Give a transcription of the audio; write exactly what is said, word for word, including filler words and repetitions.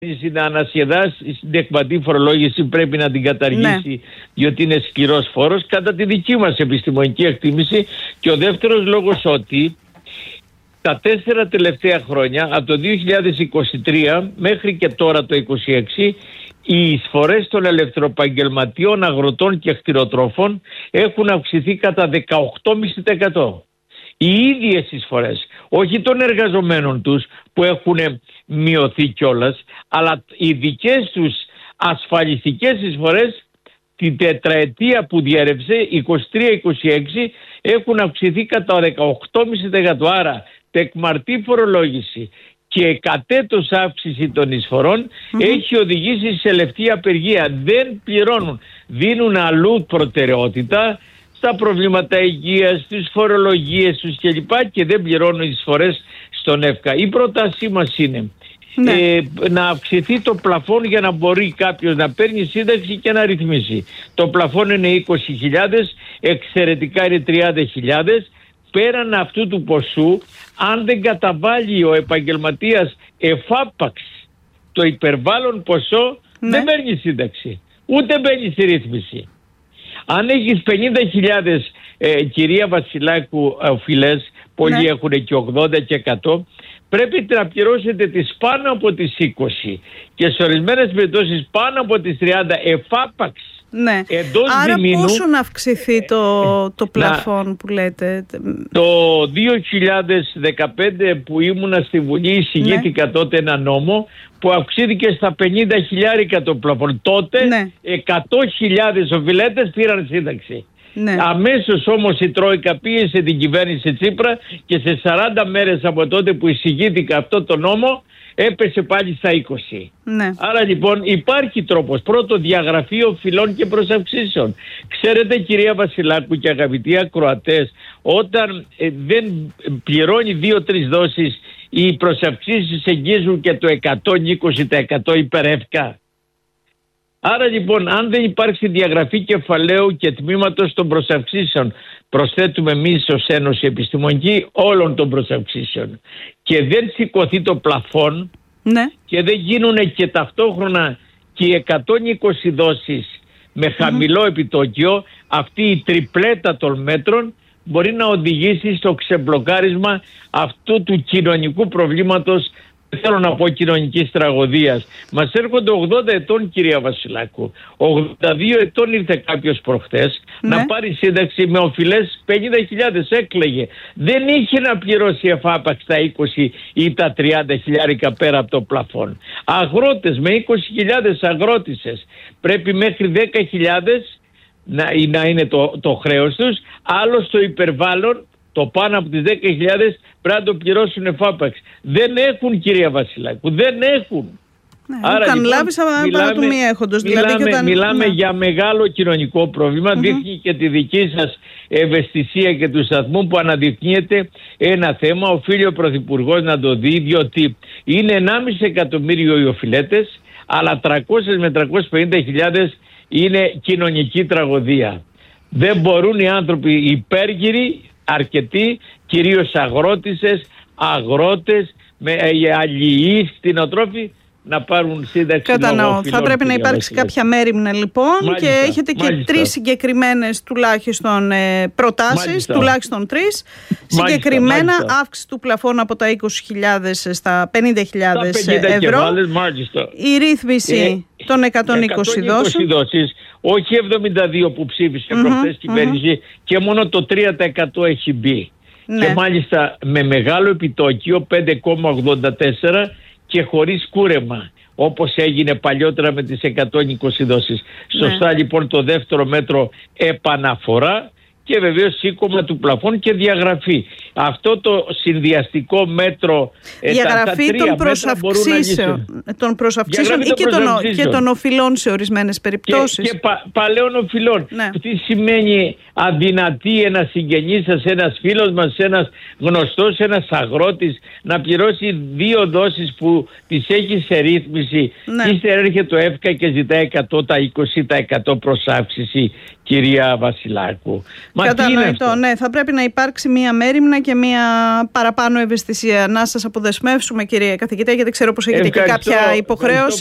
να ανασχεδάσει την εκβατή φορολόγηση, πρέπει να την καταργήσει, ναι, διότι είναι σκληρός φόρος κατά τη δική μας επιστημονική εκτίμηση. Και ο δεύτερος λόγος ότι τα τέσσερα τελευταία χρόνια, από το δύο χιλιάδες είκοσι τρία μέχρι και τώρα το είκοσι έξι, οι εισφορές των ελευθεροπαγγελματιών αγροτών και κτηνοτρόφων έχουν αυξηθεί κατά δεκαοκτώ κόμμα πέντε τοις εκατό. Οι ίδιες εισφορές, όχι των εργαζομένων τους που έχουν μειωθεί κιόλας, αλλά οι δικές τους ασφαλιστικές εισφορές την τετραετία που διέρευσε, είκοσι τρία είκοσι έξι, έχουν αυξηθεί κατά δεκαοκτώ κόμμα πέντε τοις εκατό. Άρα τεκμαρτή φορολόγηση και κατέτος αύξηση των εισφορών mm-hmm. έχει οδηγήσει σε λεπτή απεργία. Δεν πληρώνουν, δίνουν αλλού προτεραιότητα στα προβλήματα υγείας, στις φορολογίες τους κλπ. Και δεν πληρώνουν εισφορές στον ΕΦΚΑ. Η πρότασή μας είναι ναι. ε, να αυξηθεί το πλαφόν για να μπορεί κάποιος να παίρνει σύνταξη και να ρυθμίσει. Το πλαφόν είναι είκοσι χιλιάδες, εξαιρετικά είναι τριάντα χιλιάδες. Πέραν αυτού του ποσού, αν δεν καταβάλει ο επαγγελματίας εφάπαξ το υπερβάλλον ποσό, ναι. δεν παίρνει σύνταξη, ούτε μπαίνει στη ρύθμιση. Αν έχεις πενήντα χιλιάδες ε, κυρία Βασιλάκου οφειλές, πολλοί ναι. έχουν και ογδόντα και εκατό, πρέπει να πληρώσετε τις πάνω από τις είκοσι και σε ορισμένες περιπτώσεις πάνω από τις τριάντα εφάπαξ. Ναι. Άρα διμήνου, πόσο να αυξηθεί το, το πλαφόν να, που λέτε? Το δύο χιλιάδες δεκαπέντε που ήμουνα στη Βουλή εισηγήθηκα ναι. τότε ένα νόμο που αυξήθηκε στα πενήντα χιλιάρικα το πλαφόν. Τότε ναι. εκατό χιλιάδες οφειλέτες πήραν σύνταξη. Ναι. Αμέσως όμως η Τρόικα πίεσε την κυβέρνηση Τσίπρα και σε σαράντα μέρες από τότε που εισηγήθηκα αυτό το νόμο έπεσε πάλι στα είκοσι. Ναι. Άρα λοιπόν υπάρχει τρόπος. Πρώτο, διαγραφή οφειλών και προσαυξήσεων. Ξέρετε κυρία Βασιλάκου και αγαπητοί ακροατές, όταν ε, δεν πληρώνει δύο-τρεις δόσεις, οι προσαυξήσεις εγγίζουν και το εκατόν είκοσι τοις εκατό υπερεύκα. Άρα λοιπόν, αν δεν υπάρξει διαγραφή κεφαλαίου και τμήματος των προσαυξήσεων, προσθέτουμε εμείς ως Ένωση Επιστημονική όλων των προσαυξήσεων, και δεν σηκωθεί το πλαφόν ναι. και δεν γίνουν και ταυτόχρονα και οι εκατόν είκοσι δόσεις με χαμηλό mm-hmm. επιτόκιο, αυτή η τριπλέτα των μέτρων μπορεί να οδηγήσει στο ξεμπλοκάρισμα αυτού του κοινωνικού προβλήματος, θέλω να πω κοινωνικής τραγωδίας. Μας έρχονται ογδόντα ετών κυρία Βασιλάκου. ογδόντα δύο ετών ήρθε κάποιος προχθές ναι. να πάρει σύνταξη με οφειλές πενήντα χιλιάδες, έκλαιγε. Δεν είχε να πληρώσει εφάπαξ τα είκοσι ή τα τριάντα χιλιάρικα πέρα από το πλαφόν. Αγρότες με είκοσι χιλιάδες αγρότησες πρέπει μέχρι δέκα χιλιάδες να, να είναι το, το χρέος τους. Άλλο στο υπερβάλλον, το πάνω από τις δέκα χιλιάδες πρέπει να το πληρώσουν εφάπαξ. Δεν έχουν κυρία Βασιλάκου, δεν έχουν. Ναι, άρα λοιπόν, λάβεις από του μη έχοντος. Μιλάμε, δηλαδή, όταν... μιλάμε ναι. για μεγάλο κοινωνικό πρόβλημα. Mm-hmm. Δείχνει και τη δική σας ευαισθησία και του σταθμού που αναδεικνύεται ένα θέμα. Οφείλει ο Πρωθυπουργός να το δει, διότι είναι ενάμιση εκατομμύριο οι οφειλέτες, αλλά τριακόσιες με τριακόσιες πενήντα χιλιάδες είναι κοινωνική τραγωδία. Δεν μπορούν οι άνθρωποι υπέργυροι, αρκετοί, κυρίως αγρότησες, αγρότες, με αλληλείς, κτηνοτρόφοι, να πάρουν σύνταξη. Κατανοώ. Θα πρέπει να υπάρξει κάποια μέριμνα λοιπόν. Μάλιστα, και έχετε και μάλιστα. τρεις συγκεκριμένες τουλάχιστον ε, προτάσεις, μάλιστα. τουλάχιστον τρεις. Μάλιστα, συγκεκριμένα μάλιστα. αύξηση του πλαφώνα από τα είκοσι χιλιάδες στα πενήντα χιλιάδες ευρώ. Βάλες, η ρύθμιση ε, των εκατόν είκοσι δόσεων. Όχι εβδομήντα δύο που ψήφισε mm-hmm, προχθές κυβέρνηση mm-hmm. και μόνο το τρία τοις εκατό έχει μπει. Ναι. Και μάλιστα με μεγάλο επιτόκιο πέντε κόμμα ογδόντα τέσσερα και χωρίς κούρεμα, όπως έγινε παλιότερα με τις εκατόν είκοσι δόσεις. Ναι. Σωστά λοιπόν το δεύτερο μέτρο επαναφορά και βεβαίως σήκωμα του πλαφών και διαγραφή. Αυτό το συνδυαστικό μέτρο, διαγραφή τα, τα των προσαυξήσεων, των προσαυξήσεων ή και των, και των οφειλών σε ορισμένες περιπτώσεις. Και, και πα, παλαιών οφειλών. Ναι. Τι σημαίνει αδυνατή ένας συγγενής σας, ένας φίλος μας, ένας γνωστός, ένας αγρότης να πληρώσει δύο δόσεις που τις έχει σε ρύθμιση ναι. και ύστερα έρχεται το ΕΦΚΑ και ζητάει εκατό τα είκοσι τοις εκατό προσάυξηση. κυρία Βασιλάκου. Κατανοητό, ναι. Θα πρέπει να υπάρξει μία μέριμνα και μία παραπάνω ευαισθησία. Να σας αποδεσμεύσουμε, κύριε καθηγητά, γιατί ξέρω πως έχετε ευχαριστώ, και κάποια υποχρέωση.